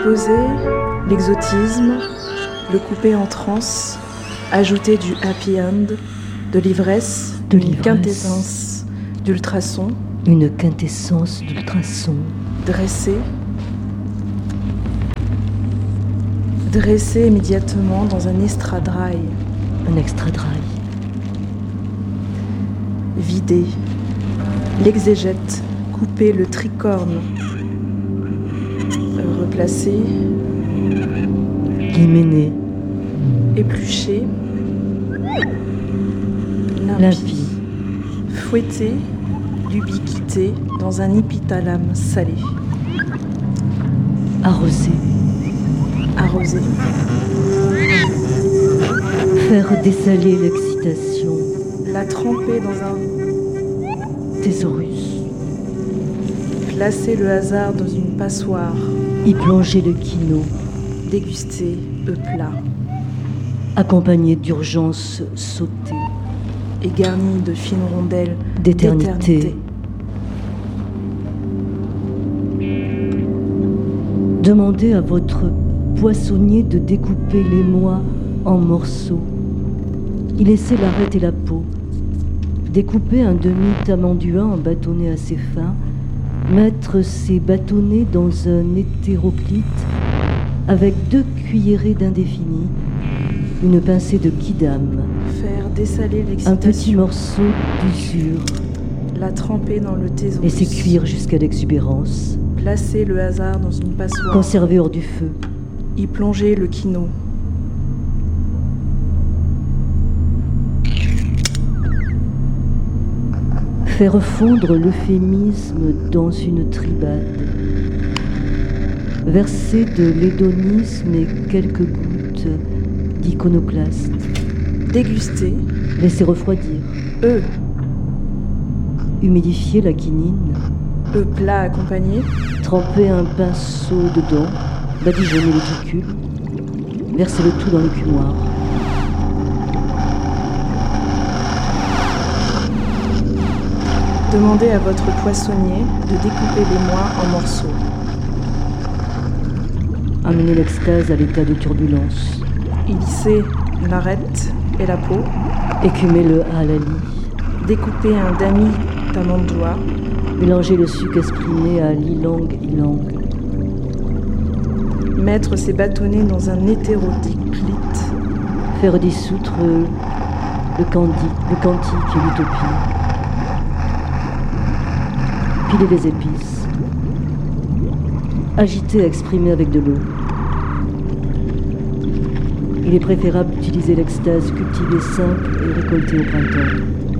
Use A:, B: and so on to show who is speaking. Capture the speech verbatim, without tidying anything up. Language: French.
A: Exploser l'exotisme, le couper en transe, ajouter du happy end, de l'ivresse,
B: de
A: une
B: l'ivresse.
A: quintessence d'ultrason,
B: Une quintessence d'ultrason.
A: dresser, dresser immédiatement dans un estradrail,
B: Un extra-dry.
A: vider, l'exégète, couper le tricorne, replacer,
B: Guiméné.
A: éplucher, limpie,
B: Limpie.
A: fouetter, l'ubiquité dans un hypothalame salé,
B: Arroser.
A: arroser,
B: Faire dessaler l'excitation.
A: la tremper dans un,
B: Thésaurus.
A: placer le hasard dans une passoire,
B: Y plonger le quino.
A: déguster le plat,
B: Accompagné d'urgence sautée.
A: et garni de fines rondelles
B: D'éternité. Demandez à votre poissonnier de découper l'émoi en morceaux. Y laisser l'arête et la peau. Découper un demi-tamandua en bâtonnets assez fins. Mettre ces bâtonnets dans un hétéroclite avec deux cuillerées d'indéfini, une pincée de quidam,
A: faire dessaler
B: un petit
A: l'excitation,
B: morceau d'usure,
A: la tremper dans le thésaurus,
B: laisser cuire jusqu'à l'exubérance,
A: placer le hasard dans une passoire,
B: conserver hors du feu,
A: y plonger le quino,
B: faire fondre l'euphémisme dans une tribade, verser de l'hédonisme et quelques gouttes d'iconoclaste,
A: déguster,
B: laisser refroidir,
A: eux,
B: humidifier la quinine,
A: eux plat accompagné,
B: tremper un pinceau dedans, badigeonner le tricule, verser le tout dans le cumoir.
A: demandez à votre poissonnier de découper l'émoi en morceaux,
B: Amener l'extase à l'état de turbulence,
A: y lisser l'arête et la peau,
B: écumer le halali,
A: découper un dami tamandoua,
B: mélanger le sucre exprimé à l'ilang ilang,
A: mettre ses bâtonnets dans un hétérodiclite,
B: faire dissoudre le candi, le cantique et l'utopie, piler les épices, agiter et exprimer avec de l'eau. Il est préférable d'utiliser l'extase cultivée simple et récoltée au printemps.